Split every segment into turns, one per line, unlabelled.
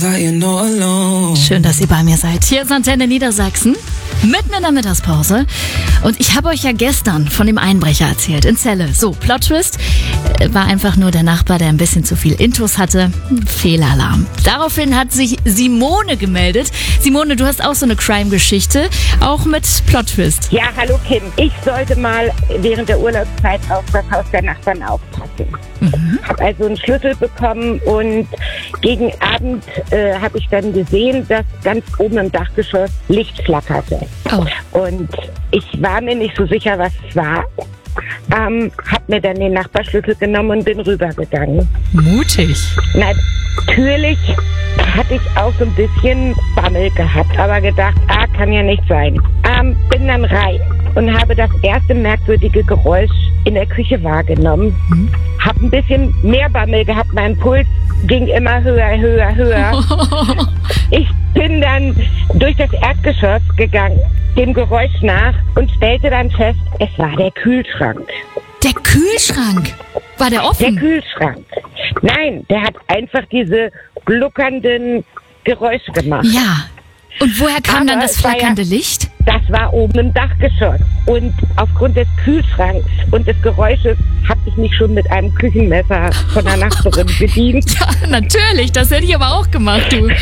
Schön, dass ihr bei mir seid. Hier ist Antenne Niedersachsen, mitten in der Mittagspause. Und ich habe euch ja gestern von dem Einbrecher erzählt, in Celle. So, Plot Twist, war einfach nur der Nachbar, der ein bisschen zu viel Intus hatte. Fehlalarm. Daraufhin hat sich Simone gemeldet. Simone, du hast auch so eine Crime-Geschichte, auch mit Plot Twist.
Ja, hallo Kim. Ich sollte mal während der Urlaubszeit auf das Haus der Nachbarn aufpassen. Habe also einen Schlüssel bekommen und gegen Abend habe ich dann gesehen, dass ganz oben im Dachgeschoss Licht flackerte.
Oh.
Und ich war mir nicht so sicher, was es war. Habe mir dann den Nachbarschlüssel genommen und bin rübergegangen.
Mutig.
Natürlich hatte ich auch so ein bisschen Bammel gehabt, aber gedacht, kann ja nicht sein. Bin dann rein und habe das erste merkwürdige Geräusch in der Küche wahrgenommen. Hab ein bisschen mehr Bammel gehabt, mein Puls ging immer höher, höher, höher. Ich bin dann durch das Erdgeschoss gegangen, dem Geräusch nach und stellte dann fest, es war der Kühlschrank.
Der Kühlschrank? War der offen?
Der Kühlschrank. Nein, der hat einfach diese gluckernden Geräusche gemacht.
Ja. Und woher kam dann das flackernde Licht?
Das war oben im Dachgeschoss. Und aufgrund des Kühlschranks und des Geräusches habe ich mich schon mit einem Küchenmesser von der Nachbarin bedient.
Ja, natürlich. Das hätte ich aber auch gemacht, du.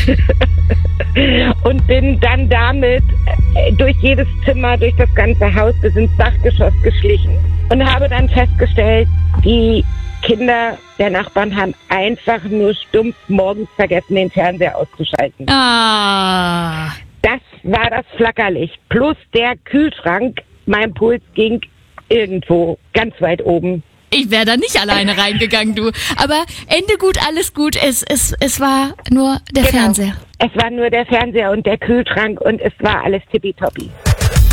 Und bin dann damit durch jedes Zimmer, durch das ganze Haus bis ins Dachgeschoss geschlichen. Und habe dann festgestellt, die Kinder der Nachbarn haben einfach nur stumpf morgens vergessen, den Fernseher auszuschalten.
Ah.
Das war das Flackerlicht. Plus der Kühlschrank. Mein Puls ging irgendwo ganz weit oben.
Ich wäre da nicht alleine reingegangen, du. Aber Ende gut, alles gut. Es war nur der Fernseher.
Es war nur der Fernseher und der Kühlschrank und es war alles tippitoppi.